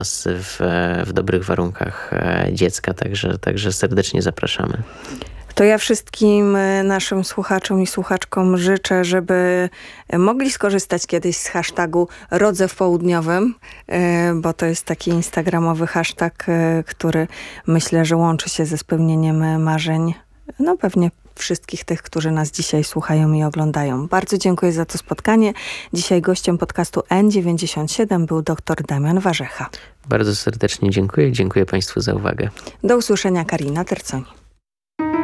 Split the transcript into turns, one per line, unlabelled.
w dobrych warunkach dziecka, także serdecznie zapraszamy.
To ja wszystkim naszym słuchaczom i słuchaczkom życzę, żeby mogli skorzystać kiedyś z hashtagu Rodze w Południowym, bo to jest taki instagramowy hashtag, który myślę, że łączy się ze spełnieniem marzeń, no pewnie wszystkich tych, którzy nas dzisiaj słuchają i oglądają. Bardzo dziękuję za to spotkanie. Dzisiaj gościem podcastu N97 był dr Damian Warzecha.
Bardzo serdecznie dziękuję. Dziękuję Państwu za uwagę.
Do usłyszenia, Karina Terconi.